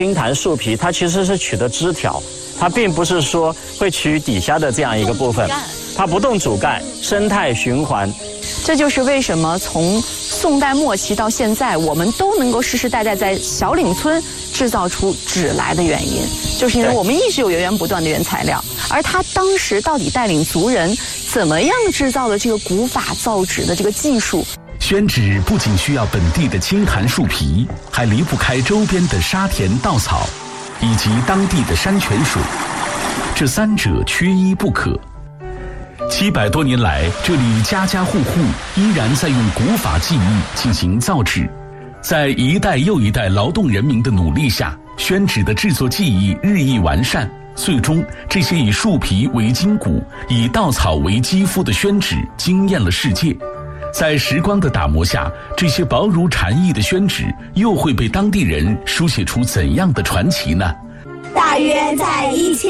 青檀树皮它其实是取的枝条，它并不是说会取底下的这样一个部分，它不动主干，生态循环。 这就是为什么从宋代末期到现在，我们都能够世世代代在小岭村制造出纸来的原因，就是因为我们一直有源源不断的原材料。而他当时到底带领族人怎么样制造了这个古法造纸的这个技术？ 宣纸不仅需要本地的青檀树皮，还离不开周边的沙田稻草，以及当地的山泉水，这三者缺一不可。700多年来，这里家家户户依然在用古法技艺进行造纸。在一代又一代劳动人民的努力下，宣纸的制作技艺日益完善，最终这些以树皮为筋骨、以稻草为肌肤的宣纸惊艳了世界。在时光的打磨下，这些薄如蝉翼的宣纸又会被当地人书写出怎样的传奇呢？ 大约在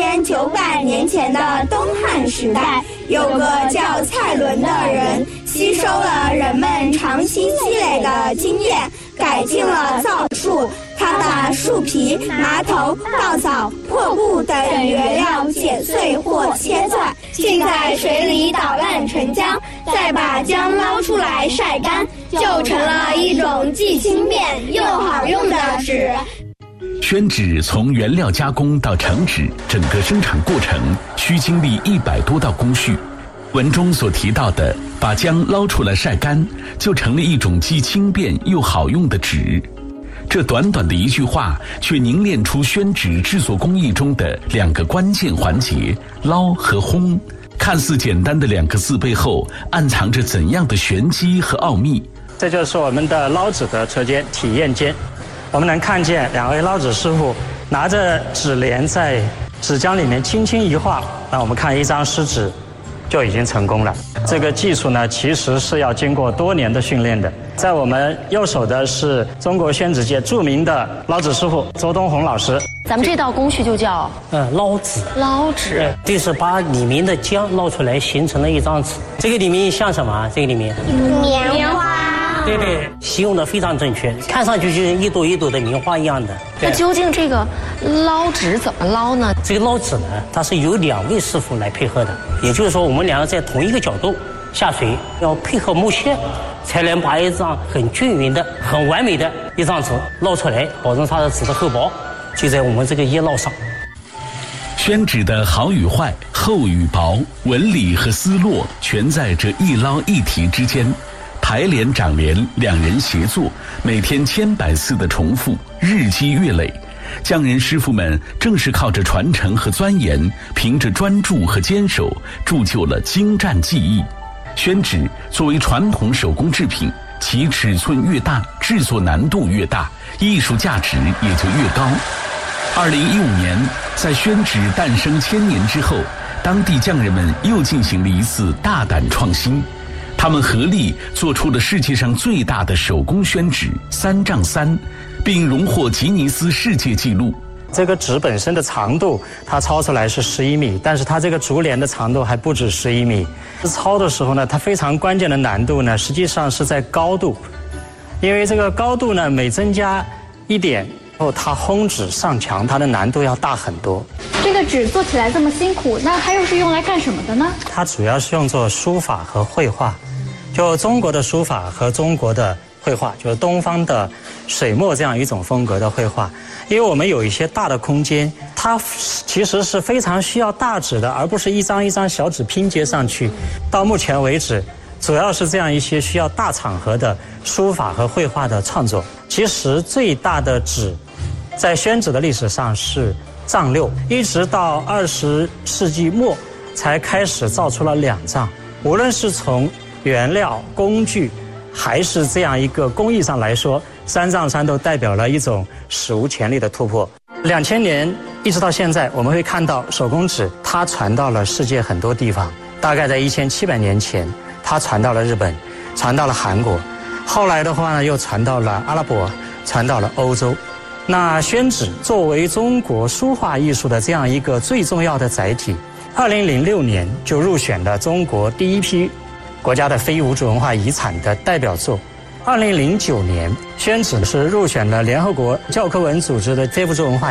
1900年前的东汉时代，有个叫蔡伦的人，吸收了人们长期积累的经验，改进了造树。他把树皮、麻头、稻草、破布等原料剪碎或切断，浸在水里捣烂成浆，再把浆捞出来晒干，就成了一种既轻便又好用的纸。 宣纸从原料加工到成纸，整个生产过程需经历100多道工序。文中所提到的把浆捞出来晒干，就成了一种既轻便又好用的纸。这短短的一句话，却凝练出宣纸制作工艺中的2个关键环节：捞和烘。看似简单的2个字背后，暗藏着怎样的玄机和奥秘？ 这就是我们的捞纸的车间体验间。我们能看见2位捞纸师傅拿着纸帘在纸浆里面轻轻一划，那我们看一张湿纸就已经成功了。这个技术呢，其实是要经过多年的训练的。在我们右手的是中国宣纸界著名的捞纸师傅周东红老师。 咱们这道工序就叫捞纸。 捞纸， 这是把里面的浆捞出来，形成了一张纸。这个里面像什么？这个里面棉花。 对对，形容的非常正确，看上去就像一朵一朵的棉花一样的。 那究竟这个捞纸怎么捞呢？ 这个捞纸呢，它是由2位师傅来配合的，也就是说我们2个在同一个角度下水，要配合木屑，才能把一张很均匀的、很完美的一张纸捞出来，保证它的纸的厚薄就在我们这个叶烙上。 宣纸的好与坏、厚与薄、纹理和丝络，全在这一捞一提之间。排帘长帘，2人协作，每天千百次的重复，日积月累。匠人师傅们正是靠着传承和钻研，凭着专注和坚守，铸就了精湛技艺。宣纸作为传统手工制品，其尺寸越大，制作难度越大，艺术价值也就越高。2015年，在宣纸诞生1000年之后，当地匠人们又进行了一次大胆创新。他们合力做出了世界上最大的手工宣纸3丈3，并荣获吉尼斯世界纪录。 这个纸本身的长度，它抄出来是11米，但是它这个竹帘的长度还不止11米。抄的时候呢，它非常关键的难度呢，实际上是在高度，因为这个高度呢，每增加1点后，它烘纸上墙，它的难度要大很多。 这个纸做起来这么辛苦，那它又是用来干什么的呢？ 它主要是用作书法和绘画。就中国的书法和中国的绘画，就是东方的水墨这样一种风格的绘画。因为我们有一些大的空间，它其实是非常需要大纸的，而不是一张一张小纸拼接上去。到目前为止，主要是这样一些需要大场合的书法和绘画的创作。其实最大的纸，在宣纸的历史上是丈6，一直到20世纪末才开始造出了2丈。无论是从原料、工具，还是这样一个工艺上来说，3丈3都代表了一种史无前例的突破。2000年一直到现在，我们会看到手工纸它传到了世界很多地方。大概在1700年前，它传到了日本，传到了韩国，后来的话呢，又传到了阿拉伯，传到了欧洲。那宣纸作为中国书画艺术的这样一个最重要的载体，2006年就入选了中国第一批国家的非物质文化遗产的代表作， 2009年，宣纸是入选了联合国教科文组织的非物质文化